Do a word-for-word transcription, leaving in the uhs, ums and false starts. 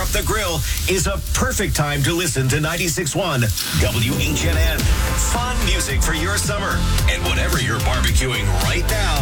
up the grill is a perfect time to listen to ninety-six point one W H N N. Fun music for your summer. And whatever you're barbecuing right now,